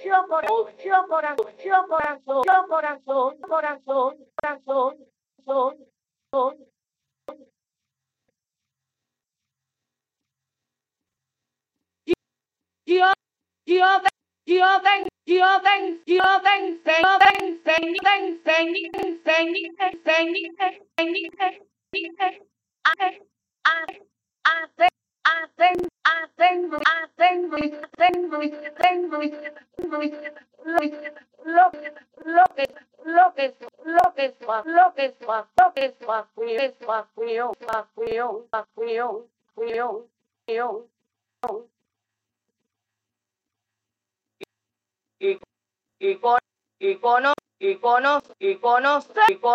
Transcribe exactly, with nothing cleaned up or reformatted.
yo corazón, yo corazón, yo corazón, yo corazón, corazón, corazón, corazón, corazón. Yo, yo, yo, ven, yo, ven, yo, ven, ven, ven, ven, ven, ven, ven, ven, ven, ven, hacen, hacen, hacen, hacen, lo que, lo que, lo que, lo que, lo que, lo que, fui, fui, fui, fui, fui, y, y, con, y, cono, y, cono, y conoce, y